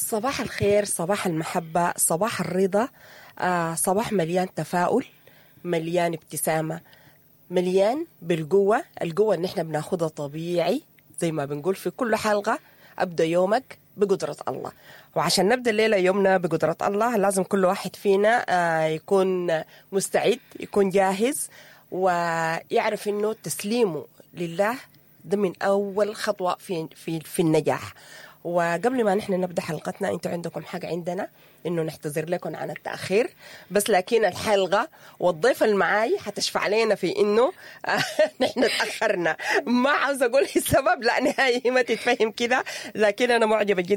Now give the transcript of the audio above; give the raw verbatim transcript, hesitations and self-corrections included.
صباح الخير، صباح المحبة، صباح الرضا. آه صباح مليان تفاؤل، مليان ابتسامة، مليان بالقوة. القوة اللي احنا بناخدها طبيعي زي ما بنقول في كل حلقة. أبدأ يومك بقدرة الله، وعشان نبدأ الليلة يومنا بقدرة الله لازم كل واحد فينا آه يكون مستعد، يكون جاهز، ويعرف إنه تسليمه لله ده من أول خطوة في في في النجاح. وقبل ما نحن نبدأ حلقتنا، انتوا عندكم حاجة عندنا انه نحتذر لكم عن التأخير، بس لكن الحلقة والضيف المعاي حتشفع لنا في انه نحن تأخرنا. ما عاوز اقول السبب، لا نهائي ما تتفهم كده، لكن انا معجبة جدا